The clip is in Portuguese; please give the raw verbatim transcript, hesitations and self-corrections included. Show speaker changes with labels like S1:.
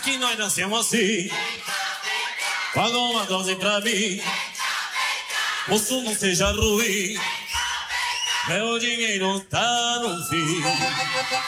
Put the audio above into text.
S1: que nós nascemos assim. Paga uma dose pra mim. Moço, não seja ruim. Meu dinheiro tá no fim.